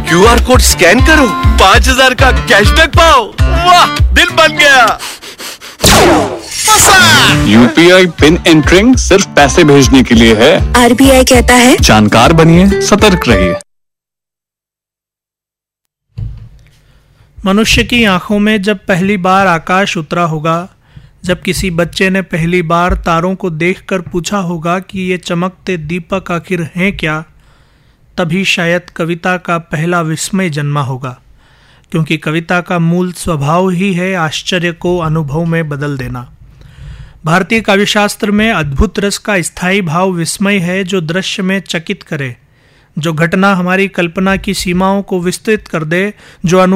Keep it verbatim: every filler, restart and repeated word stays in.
QR code scan करो, पाँच हजार का कैशबैक पाओ। वाह, दिल बन गया। यूपीआई पिन एंटरिंग सिर्फ पैसे भेजने के लिए है। आरबीआई कहता है जानकार बनिए, सतर्क रहिए। मनुष्य की आंखों में जब पहली बार आकाश उतरा होगा, जब किसी बच्चे ने पहली बार तारों को देखकर पूछा होगा कि ये चमकते दीपक आखिर हैं क्या, तभी शायद कविता का पहला विस्मय जन्मा होगा। क्योंकि कविता का मूल स्वभाव ही है आश्चर्य को अनुभव में बदल देना। भारतीय काव्यशास्त्र में अद्भुत रस का स्थायी भाव विस्मय है, जो दृश्य में चकित करे, जो घटना हमारी कल्पना की सीमाओं को विस्तृत कर दे, जो अनु